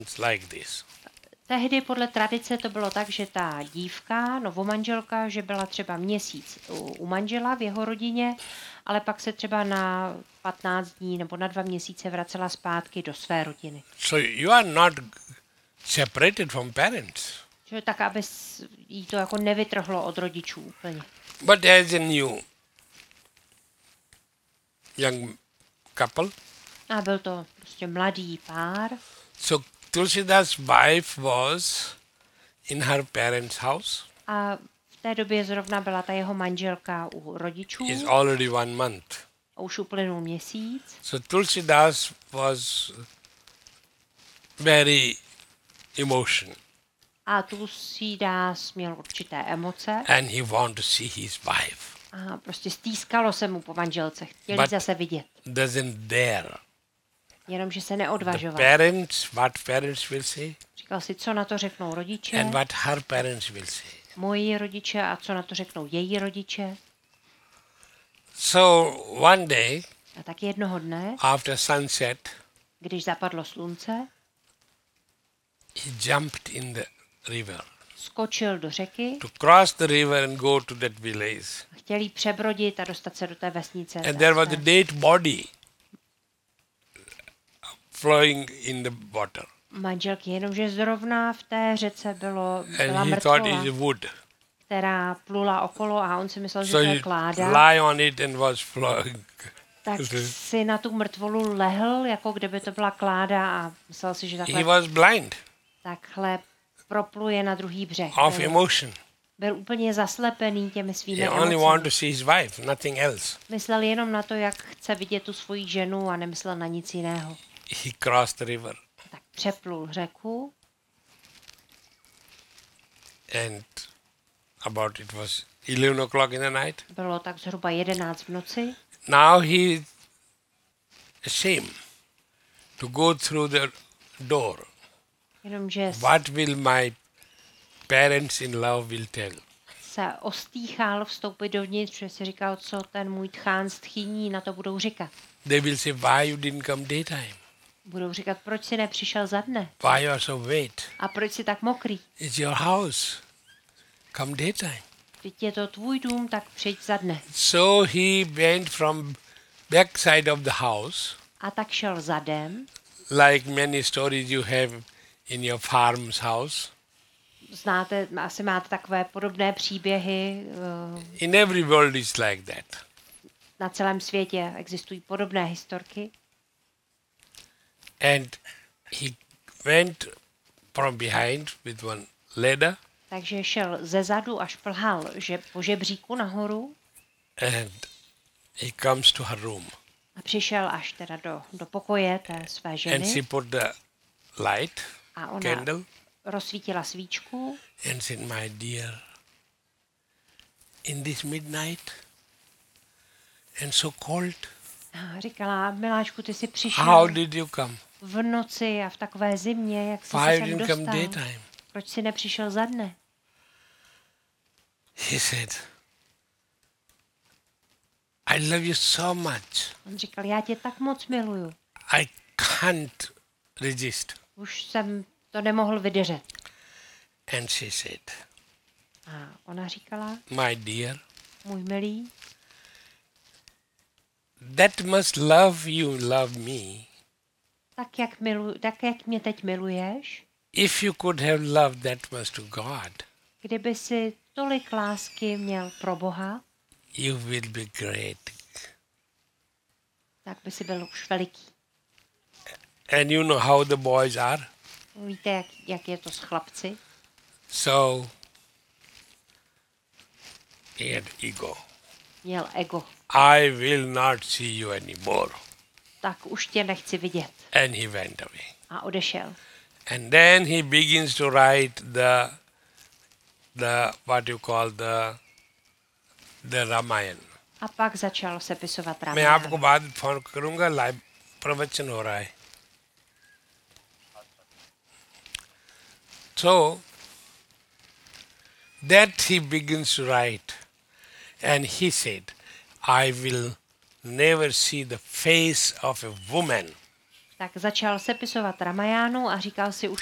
It's like this. Tehdy podle tradice to bylo tak, že ta dívka, novomanželka, že byla třeba měsíc u manžela v jeho rodině, ale pak se třeba na 15 dní nebo na 2 měsíce vracela zpátky do své rodiny. So you are not separated from parents. Že tak, aby jí to jako nevytrhlo od rodičů úplně. But as a new young couple, A byl to prostě mladý pár. so Tulsidas' wife was in her parents' house. A v té době zrovna byla ta jeho manželka u rodičů. It's already 1 month. A už uplynul měsíc. So Tulsidas was very emotional A Tulsidas měl určité emoce. and he wanted to see his wife. A prostě stýskalo se mu po manželce. Chtěl jí But- zase vidět. Doesn't dare. Jenomže se The neodvažoval. parents, what parents will say Říkal si, co na to řeknou rodiče, and what her parents will say. moji rodiče a co na to řeknou její rodiče. So one day A tak jednoho dne, after sunset, když zapadlo slunce, he jumped in the river skočil do řeky to cross the river and go to that village. a chtěl jí přebrodit a dostat se do té vesnice. And there was a dead body flowing in the water. Manželky, jenomže zrovna v té řece byla And he thought mrtvola, it's wood. která plula okolo a on si myslel, že So to he je kláda. lie on it and was flowing. Tak si na tu mrtvolu lehl, jako kdyby to byla kláda a myslel si, že He takhle, was blind takhle propluje na druhý břeh. of emotion. Byl úplně zaslepený těmi svými He only wanted emocemi. to see his wife, nothing else. Myslel jenom na to, jak chce vidět tu svoji ženu a nemyslel na nic jiného. He crossed the river Tak přeplul řeku and about it was 11 o'clock in the night. bylo tak zhruba 11 v noci. Now he is ashamed to go through the door. Jenomže What will my parents in love will tell? se ostýchal vstoupit dovnitř, protože si říkal, co ten můj tchán s tchýní na to budou říkat. They will say, why you didn't come daytime? Budou říkat, proč si nepřišel za dne? Why you are so wet? A proč si tak mokrý? It's your house. Come daytime. Teď je to tvůj dům, tak přijď za dne. So he went from back side of the house, A tak šel zadem. like many stories you have in your farm's house. Znáte, asi máte takové podobné příběhy. In every world it's like that. Na celém světě existují podobné historky. And he went from behind with one ladder Takže šel ze zadu a šplhal po žebříku nahoru and he comes to her room a přišel až teda do pokoje té své and ženy she put the light, a ona candle, rozsvítila svíčku and said, my dear, in this midnight and so cold, a říkala, miláčku, ty jsi how přišel did you come? v noci a v takové zimě, jak jsi Why se you sem didn't come dostal? daytime? Proč jsi nepřišel za dne? He said, I love you so much. On říkal, já tě tak moc miluju. I can't resist. Už jsem to nemohl vydržet. And she said, A ona říkala, my dear, můj milý, that must love you, love me. tak jak mě teď miluješ, If you could have loved that much to God, kdyby si tolik lásky měl pro Boha, you will be great. tak by si byl už veliký. And you know how the boys are. Víte, jak je to s chlapci? So he had ego. Měl ego. I will not see you anymore. Tak už tě nechci vidět. And he went away. A odešel. And then he begins to write the what you call the Ramayana. A pak začal sepisovat मैं आपको Ramayana. बाद फोन करूंगा लाइव प्रवचन हो रहा है so that he begins to write and he said I will never see the face of a woman tak začal sepisovat Ramajánu a říkal si, už